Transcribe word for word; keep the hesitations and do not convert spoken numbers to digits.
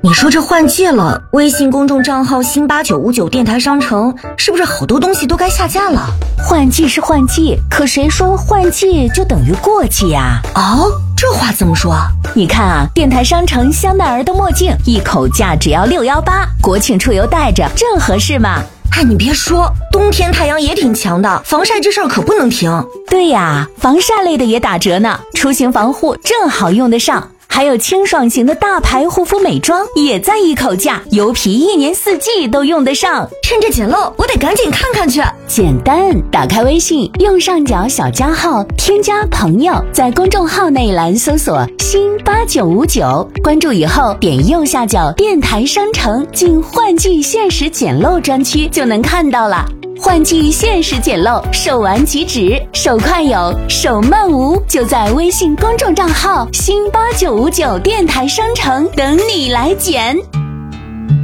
你说这换季了，微信公众账号新八九五九电台商城是不是好多东西都该下架了？ 换季是换季，可谁说换季就等于过季呀？ 哦，这话怎么说？ 你看啊，电台商城香奈儿的墨镜一口价只要六一八，国庆出游戴着正合适嘛。 哎，你别说，冬天太阳也挺强的，防晒这事儿可不能停。 对呀，防晒类的也打折呢，出行防护正好用得上。还有清爽型的大牌护肤美妆也在一口价，油皮一年四季都用得上。 趁着捡漏，我得赶紧看看去。 简单，打开微信，右上角小加号，添加朋友，在公众号内栏搜索新八九五九，关注以后点右下角电台商城，进换季限时捡漏专区就能看到了。换季限时捡漏，手完即止，手快有，手慢无，就在微信公众账号新八九五九电台商城等你来捡。